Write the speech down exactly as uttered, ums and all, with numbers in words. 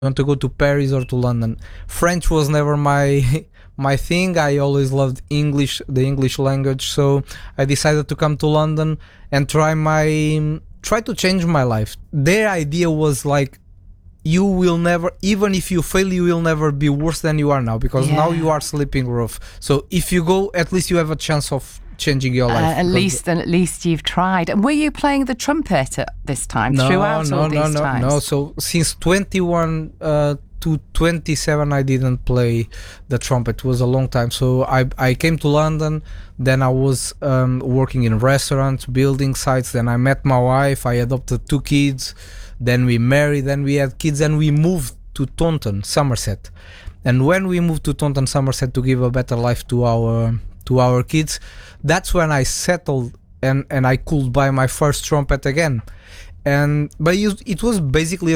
want to go to Paris or to London. French was never my my thing. I always loved English, the English language. So I decided to come to London and try my try to change my life. Their idea was like, you will never, even if you fail, you will never be worse than you are now, because Yeah. now you are sleeping rough. So if you go, at least you have a chance of changing your life. Uh, at because- least, and at least you've tried. And were you playing the trumpet at this time no, throughout no, all no, these no, times? no. So since twenty-one uh, to twenty-seven, I didn't play the trumpet. It was a long time. So I I came to London. Then I was um, working in restaurants, building sites. Then I met my wife. I adopted two kids. Then we married. Then we had kids. And we moved to Taunton, Somerset. And when we moved to Taunton, Somerset, to give a better life to our to our kids, that's when I settled and and I could buy my first trumpet again. And but it, it was basically